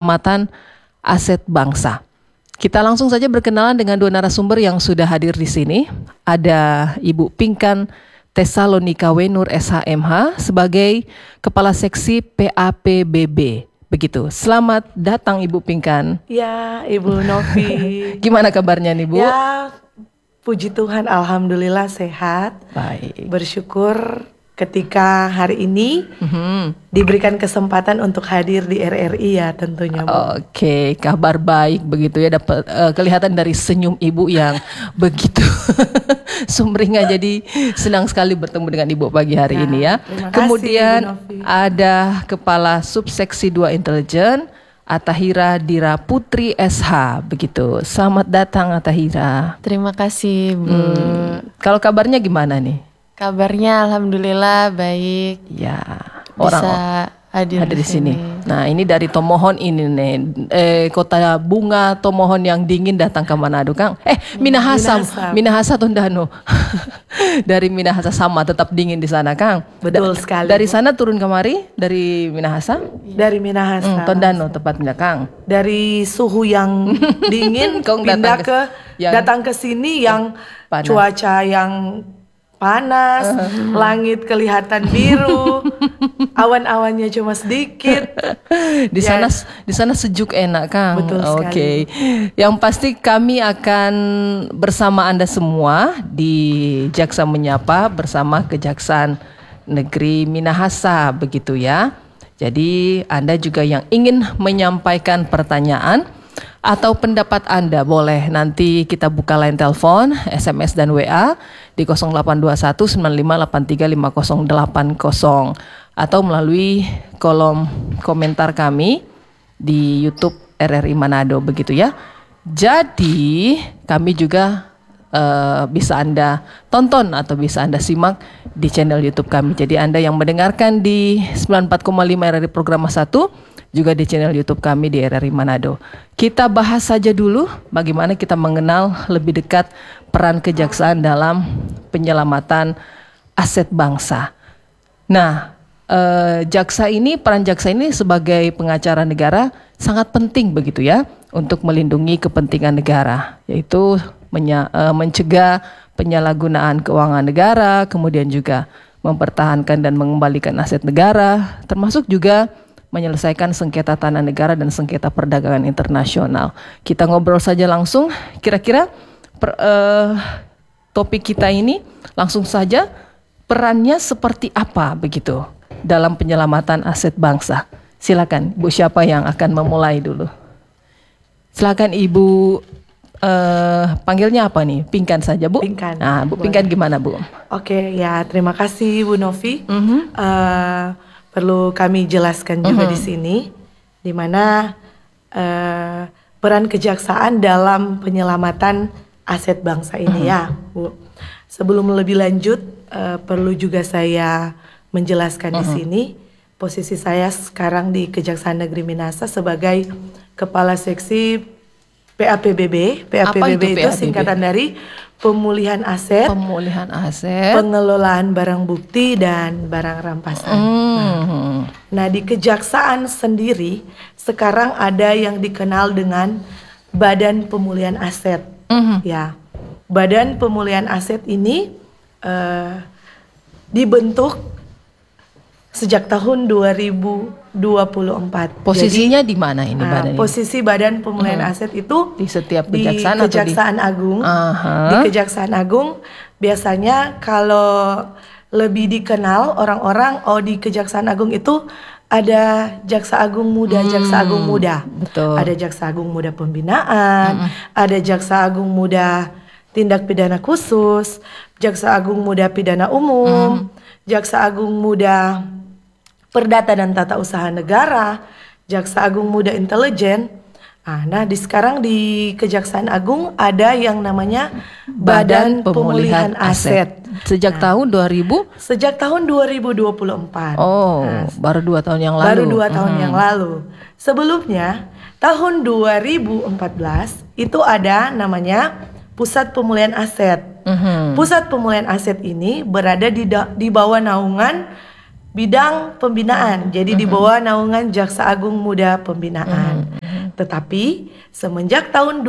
penyelamatan aset bangsa. Kita langsung saja berkenalan dengan dua narasumber yang sudah hadir di sini. Ada Ibu Pinkan Tesalonika Wenur SHMH sebagai Kepala Seksi PAPBB. Begitu. Selamat datang Ibu Pinkan. Ya, Ibu Novi. Gimana kabarnya nih, Bu? Ya, puji Tuhan, alhamdulillah sehat. Baik. Bersyukur ketika hari ini diberikan kesempatan untuk hadir di RRI ya tentunya, Bu. Oke, kabar baik begitu ya, dapat kelihatan dari senyum Ibu yang begitu sumringah, jadi senang sekali bertemu dengan Ibu pagi hari ini ya. Terima kasih, Kemudian Bu Novi. ada Kepala Subseksi 2 Intelijen Atahira Dira Putri SH begitu. Selamat datang Atahira. Terima kasih, Bu. Kalau kabarnya gimana nih? Kabarnya alhamdulillah baik. Ya, Bisa hadir di sini. Nah, ini dari Tomohon ini nih, kota bunga Tomohon yang dingin datang ke Manado, Kang. Minahasa Tondano. Dari Minahasa sama tetap dingin di sana, Kang. Betul sekali, Dari Bu. sana turun kemari dari Minahasa? Dari Minahasa. Tondano tepatnya, Kang. Dari suhu yang dingin Kong pindah datang ke sini yang panas. cuaca yang panas, langit kelihatan biru, awan-awannya cuma sedikit. Di sana sejuk enak, Kang. Betul sekali. Oke. Yang pasti kami akan bersama Anda semua di Jaksa Menyapa bersama Kejaksaan Negeri Minahasa begitu ya. Jadi Anda juga yang ingin menyampaikan pertanyaan atau pendapat Anda boleh nanti kita buka line telepon, SMS dan WA di 082195835080 atau melalui kolom komentar kami di YouTube RRI Manado begitu ya. Jadi kami juga bisa Anda tonton atau bisa Anda simak di channel YouTube kami. Jadi Anda yang mendengarkan di 94,5 RRI Programa 1 juga di channel YouTube kami di RRI Manado. Kita bahas saja dulu bagaimana kita mengenal lebih dekat peran kejaksaan dalam penyelamatan aset bangsa. Nah, peran jaksa ini sebagai pengacara negara sangat penting begitu ya untuk melindungi kepentingan negara, yaitu mencegah penyalahgunaan keuangan negara, kemudian juga mempertahankan dan mengembalikan aset negara, termasuk juga menyelesaikan sengketa tanah negara dan sengketa perdagangan internasional. Kita ngobrol saja langsung, kira-kira topik kita ini langsung saja perannya seperti apa begitu dalam penyelamatan aset bangsa. Silakan, Bu, siapa yang akan memulai dulu? Silakan Ibu, panggilnya apa nih? Pinkan saja, Bu. Pinkan. Nah, Bu Boleh. Pinkan gimana, Bu? Oke, ya terima kasih Bu Novi. Perlu kami jelaskan juga di sini, di mana peran kejaksaan dalam penyelamatan aset bangsa ini ya, Bu. Sebelum lebih lanjut, perlu juga saya menjelaskan di sini posisi saya sekarang di Kejaksaan Negeri Minahasa sebagai Kepala Seksi PAPBB. PAPBB itu singkatan dari Pemulihan Aset, Pengelolaan Barang Bukti dan Barang Rampasan. Nah, di kejaksaan sendiri sekarang ada yang dikenal dengan Badan Pemulihan Aset. Ya, Badan Pemulihan Aset ini dibentuk sejak tahun 2024. Posisinya di mana ini badan ini? Posisi Badan Pemulihan Aset itu Di setiap di kejaksaan Kejaksaan Agung. Di Kejaksaan Agung biasanya kalau lebih dikenal orang-orang di Kejaksaan Agung itu ada Jaksa Agung Muda, Jaksa Agung Muda. Betul. Ada Jaksa Agung Muda Pembinaan, ada Jaksa Agung Muda Tindak Pidana Khusus, Jaksa Agung Muda Pidana Umum, Jaksa Agung Muda Perdata dan Tata Usaha Negara, Jaksa Agung Muda Intelijen. Nah, sekarang di Kejaksaan Agung ada yang namanya Badan Pemulihan Aset. Sejak tahun 2000? Sejak tahun 2024. Baru 2 tahun yang lalu. Baru 2 tahun yang lalu. Sebelumnya, tahun 2014 itu ada namanya Pusat Pemulihan Aset. Pusat Pemulihan Aset ini berada di bawah naungan bidang pembinaan. Jadi di bawah naungan Jaksa Agung Muda Pembinaan. Tetapi semenjak tahun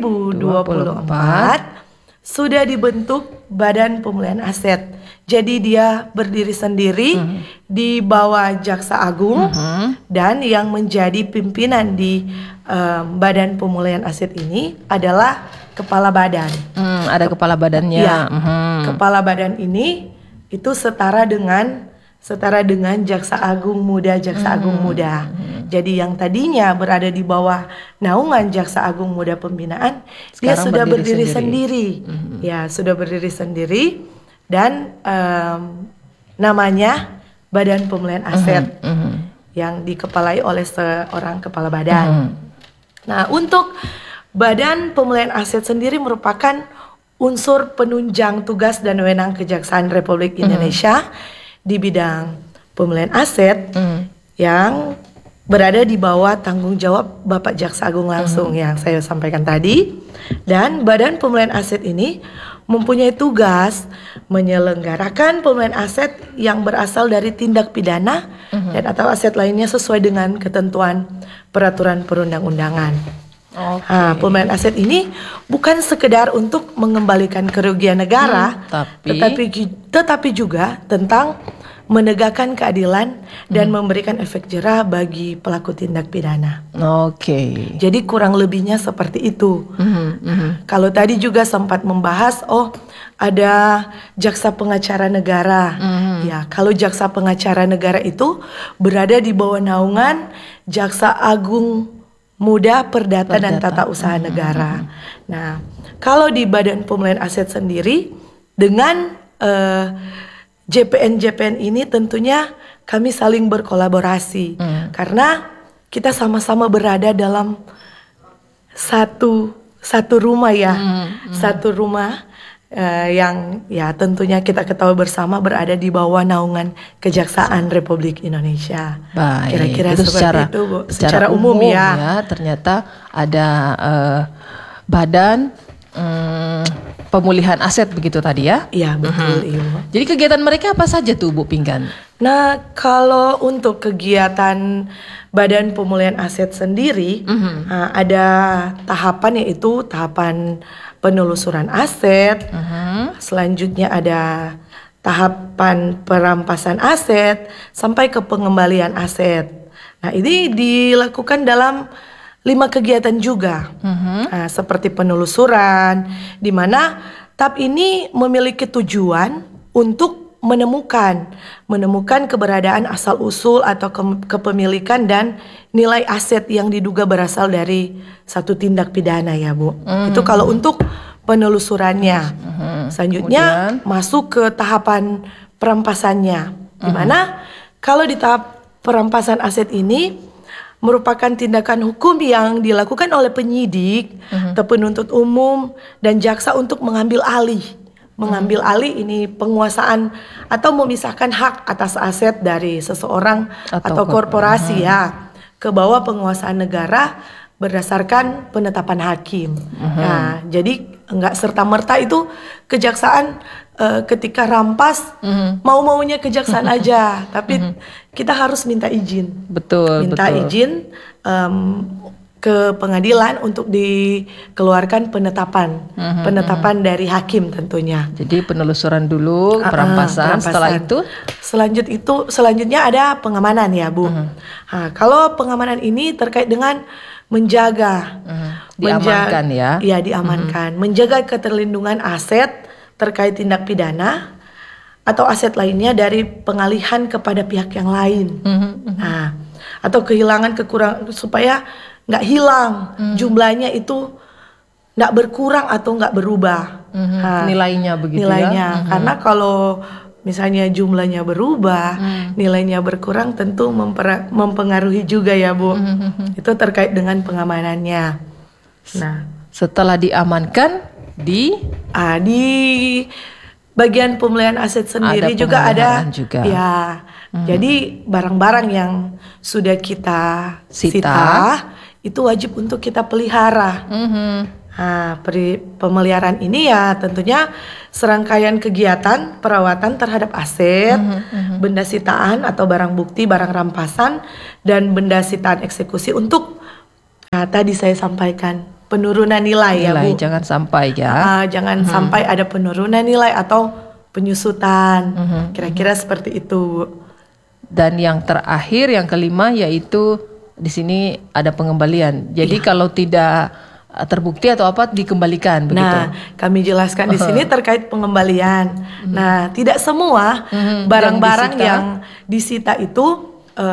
2024 sudah dibentuk Badan Pemulihan Aset. Jadi dia berdiri sendiri di bawah Jaksa Agung dan yang menjadi pimpinan di Badan Pemulihan Aset ini adalah kepala badan. Ada kepala badannya. Ya, kepala badan ini itu setara dengan Jaksa Agung Muda, Jaksa Agung Muda. Jadi yang tadinya berada di bawah naungan Jaksa Agung Muda Pembinaan, dia sudah berdiri sendiri. Ya, sudah berdiri sendiri dan namanya Badan Pemulihan Aset yang dikepalai oleh seorang kepala badan. Nah, untuk Badan Pemulihan Aset sendiri merupakan unsur penunjang tugas dan wewenang Kejaksaan Republik Indonesia di bidang pemulihan aset yang berada di bawah tanggung jawab Bapak Jaksa Agung langsung yang saya sampaikan tadi. Dan Badan Pemulihan Aset ini mempunyai tugas menyelenggarakan pemulihan aset yang berasal dari tindak pidana dan atau aset lainnya sesuai dengan ketentuan peraturan perundang-undangan. Pemulihan aset ini bukan sekedar untuk mengembalikan kerugian negara, tetapi juga tentang menegakkan keadilan dan memberikan efek jerah bagi pelaku tindak pidana. Jadi kurang lebihnya seperti itu. Kalau tadi juga sempat membahas, ada jaksa pengacara negara. Ya, kalau jaksa pengacara negara itu berada di bawah naungan Jaksa Agung Muda Perdata dan Tata Usaha Negara. Nah, kalau di Badan Pemulihan Aset sendiri dengan JPN ini tentunya kami saling berkolaborasi karena kita sama-sama berada dalam satu rumah ya, satu rumah yang ya tentunya kita ketahui bersama berada di bawah naungan Kejaksaan Republik Indonesia. Baik, kira-kira itu seperti itu, Bu. Secara umum ya. Ternyata ada Badan Pemulihan Aset begitu tadi ya? Iya, betul, Ibu. Jadi kegiatan mereka apa saja tuh, Bu Pinggan? Nah, kalau untuk kegiatan Badan Pemulihan Aset sendiri, ada tahapan, yaitu tahapan penelusuran aset. Selanjutnya ada tahapan perampasan aset sampai ke pengembalian aset. Nah, ini dilakukan dalam 5 kegiatan juga, seperti penelusuran, di mana tahap ini memiliki tujuan untuk menemukan keberadaan asal-usul atau kepemilikan dan nilai aset yang diduga berasal dari satu tindak pidana ya, Bu. Itu kalau untuk penelusurannya. Selanjutnya masuk ke tahapan perampasannya, di mana kalau di tahap perampasan aset ini merupakan tindakan hukum yang dilakukan oleh penyidik, penuntut umum, dan jaksa untuk mengambil alih ini penguasaan atau memisahkan hak atas aset dari seseorang atau korporasi ya ke bawah penguasaan negara berdasarkan penetapan hakim. Nah, jadi enggak serta-merta itu kejaksaan ketika rampas mau-maunya kejaksaan aja, tapi kita harus minta izin. Minta izin ke pengadilan untuk dikeluarkan penetapan dari hakim tentunya. Jadi penelusuran dulu, perampasan. Setelah itu selanjutnya ada pengamanan ya, Bu. Nah, kalau pengamanan ini terkait dengan menjaga, diamankan ya. Iya, diamankan, menjaga keterlindungan aset terkait tindak pidana atau aset lainnya dari pengalihan kepada pihak yang lain. Nah, atau kehilangan kekurangan supaya nggak hilang jumlahnya itu nggak berkurang atau nggak berubah. Nilainya begitu ya. Karena kalau misalnya jumlahnya berubah, nilainya berkurang tentu mempengaruhi juga ya, Bu. Itu terkait dengan pengamanannya. Nah, setelah diamankan di bagian pemulihan aset sendiri juga ada. Ya. Jadi barang-barang yang sudah kita sita itu wajib untuk kita pelihara. Nah, pemeliharaan ini ya tentunya serangkaian kegiatan perawatan terhadap aset, benda sitaan atau barang bukti, barang rampasan, dan benda sitaan eksekusi untuk tadi saya sampaikan penurunan nilai, ya Bu. Jangan sampai ya. Jangan sampai ada penurunan nilai atau penyusutan. Kira-kira seperti itu, Bu. Dan yang terakhir, yang kelima, yaitu di sini ada pengembalian. Jadi kalau tidak terbukti atau apa, dikembalikan begitu. Nah, kami jelaskan di sini terkait pengembalian. Nah, tidak semua barang-barang yang disita itu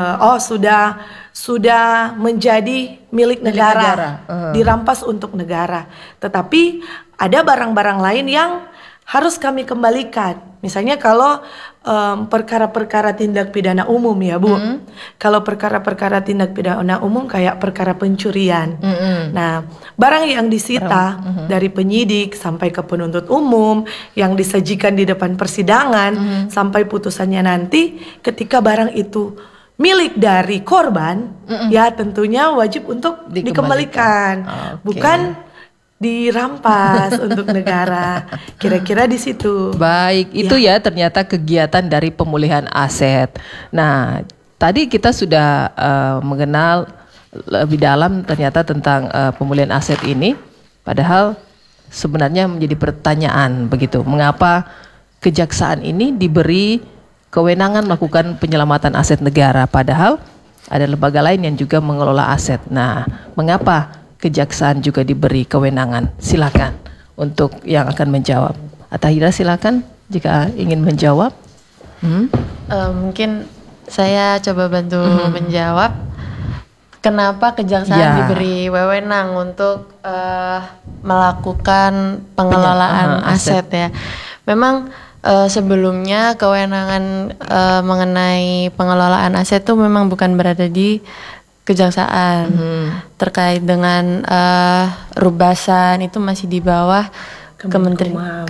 sudah menjadi milik negara. Dirampas untuk negara. Tetapi ada barang-barang lain yang harus kami kembalikan. Misalnya kalau perkara-perkara tindak pidana umum, ya Bu. Kalau perkara-perkara tindak pidana umum kayak perkara pencurian. Nah, barang yang disita dari penyidik sampai ke penuntut umum, yang disajikan di depan persidangan sampai putusannya nanti, ketika barang itu milik dari korban, ya tentunya wajib untuk dikembalikan. Bukan dirampas untuk negara. Kira-kira di situ. Baik, itu ya ternyata kegiatan dari pemulihan aset. Nah, tadi kita sudah mengenal lebih dalam ternyata tentang pemulihan aset ini. Padahal sebenarnya menjadi pertanyaan begitu. Mengapa kejaksaan ini diberi kewenangan melakukan penyelamatan aset negara, padahal ada lembaga lain yang juga mengelola aset. Nah, mengapa kejaksaan juga diberi kewenangan? Silakan untuk yang akan menjawab. Atahira, silakan jika ingin menjawab. Mungkin saya coba bantu menjawab. Kenapa kejaksaan diberi wewenang untuk melakukan pengelolaan aset ya? Memang sebelumnya kewenangan mengenai pengelolaan aset itu memang bukan berada di kejaksaan. Terkait dengan rubasan itu masih di bawah Kemenkumham,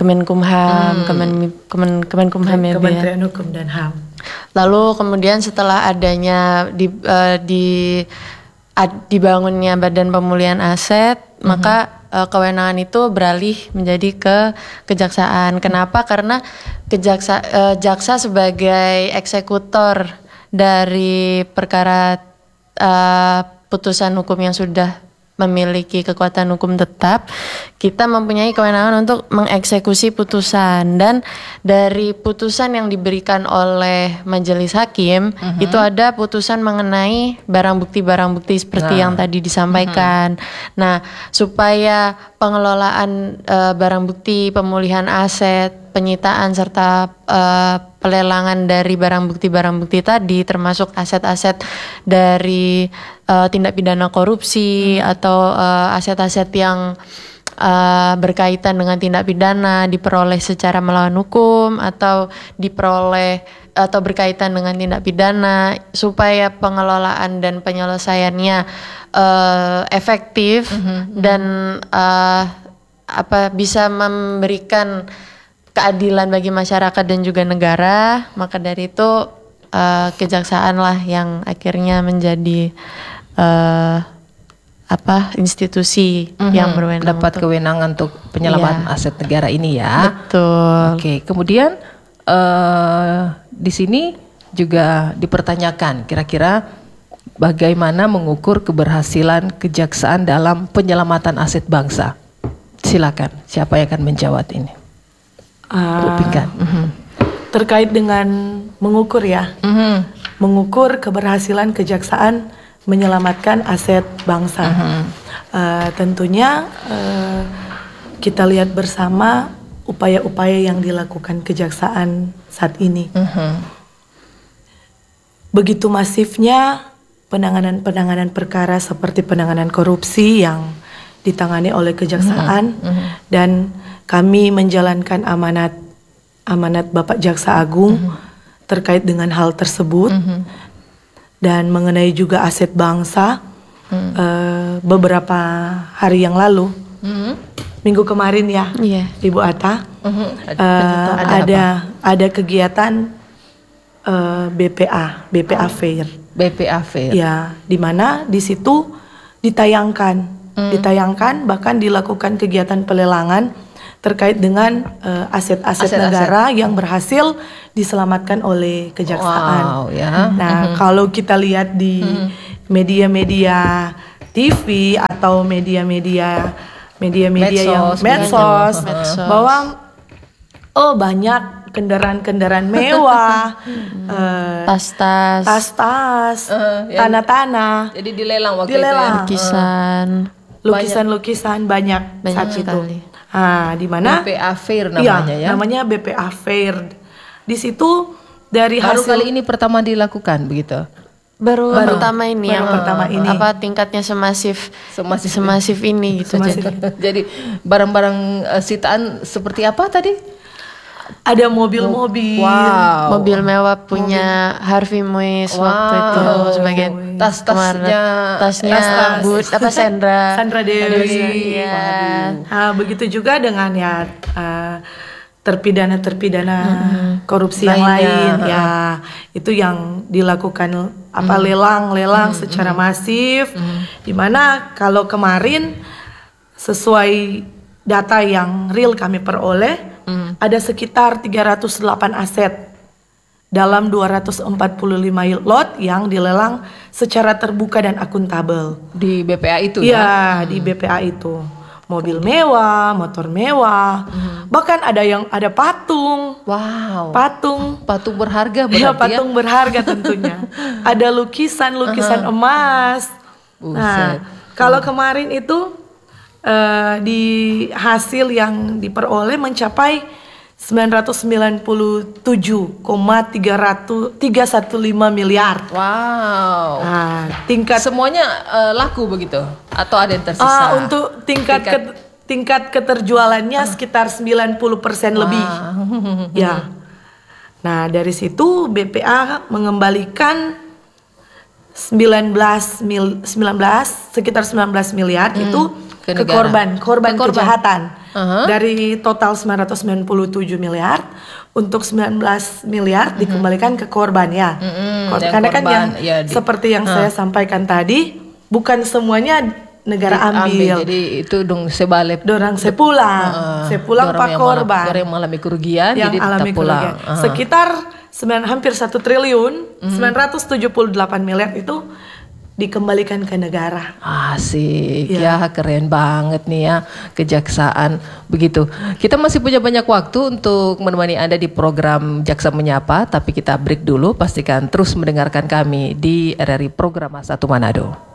Kementerian Hukum dan HAM. Lalu kemudian setelah adanya dibangunnya Badan Pemulihan Aset, maka kewenangan itu beralih menjadi ke kejaksaan. Kenapa? Karena jaksa sebagai eksekutor dari perkara putusan hukum yang sudah memiliki kekuatan hukum tetap, kita mempunyai kewenangan untuk mengeksekusi putusan. Dan dari putusan yang diberikan oleh majelis hakim, itu ada putusan mengenai barang bukti seperti yang tadi disampaikan. Nah, supaya pengelolaan barang bukti, pemulihan aset, penyitaan serta pelelangan dari barang bukti tadi, termasuk aset-aset dari tindak pidana korupsi atau aset-aset yang berkaitan dengan tindak pidana diperoleh secara melawan hukum atau diperoleh atau berkaitan dengan tindak pidana, supaya pengelolaan dan penyelesaiannya efektif dan bisa memberikan keadilan bagi masyarakat dan juga negara. Maka dari itu kejaksaan lah yang akhirnya menjadi institusi yang berwenang, dapat kewenangan untuk penyelamatan aset negara ini ya. Betul. Oke, kemudian di sini juga dipertanyakan kira-kira bagaimana mengukur keberhasilan kejaksaan dalam penyelamatan aset bangsa. Silakan, siapa yang akan menjawab ini? Terkait dengan mengukur ya, mengukur keberhasilan kejaksaan menyelamatkan aset bangsa. Tentunya kita lihat bersama upaya-upaya yang dilakukan kejaksaan saat ini. Begitu masifnya penanganan perkara seperti penanganan korupsi yang ditangani oleh kejaksaan, dan kami menjalankan amanat Bapak Jaksa Agung terkait dengan hal tersebut. Dan mengenai juga aset bangsa, beberapa hari yang lalu, minggu kemarin ya, Ibu Ata, ada kegiatan BPA Fair. Ya, di mana di situ ditayangkan bahkan dilakukan kegiatan pelelangan terkait dengan aset-aset negara yang berhasil diselamatkan oleh kejaksaan. Nah, kalau kita lihat di media-media TV atau media-media yang Medsos, medsos, Medsos. bahwa banyak kendaraan-kendaraan mewah, Tas-tas, tas-tas, yang- tanah-tanah, Jadi dilelang waktu Dilelang. itu ya. lukisan, lukisan-lukisan banyak Banyak saat itu. sekali. Di mana? BPA Fair Iya, namanya ya. namanya BPA Fair. Di situ dari Baru hasil kali ini pertama dilakukan begitu. baru pertama ini baru yang pertama ini. apa tingkatnya semasif ini gitu. Semasif. Jadi barang-barang sitaan seperti apa tadi? ada mobil-mobil, Wow. Mobil mewah punya Harvey Muiz waktu itu sebagai Tas-tasnya tasnya Sandra Dewi. Iya. Begitu juga dengan ya terpidana korupsi yang Lainnya, lain ya, itu yang dilakukan lelang secara masif, di mana kalau kemarin sesuai data yang real kami peroleh ada sekitar 308 aset dalam 245 lot yang dilelang secara terbuka dan akuntabel. Di BPA itu ya. Iya, di BPA itu. Mobil mewah, motor mewah, bahkan ada patung. Wow. Patung berharga ya, berarti patung berharga tentunya. Ada lukisan emas. Nah, kalau kemarin itu di hasil yang diperoleh mencapai 997,315 miliar. Wow. Tingkat Semuanya laku begitu atau ada yang tersisa? untuk tingkat keterjualannya sekitar 90% lebih. Ya. Nah, dari situ BPA mengembalikan sekitar 19 miliar itu Ke ke negara. korban Ke korban. kejahatan. Dari total 997 miliar untuk 19 miliar dikembalikan ke korban ya. yang Karena kan korban, yang ya, seperti yang saya sampaikan tadi, bukan semuanya negara ambil. Jadi itu dong sebalep. Dorang sepulang pak korban Orang yang mengalami kerugian yang jadi alami tetap pulang. kerugian. Sekitar hampir 1 triliun 978 miliar itu dikembalikan ke negara. Asik ya, keren banget nih ya kejaksaan begitu. Kita masih punya banyak waktu untuk menemani Anda di program Jaksa Menyapa, tapi kita break dulu. Pastikan terus mendengarkan kami di RRI Program 1 Manado.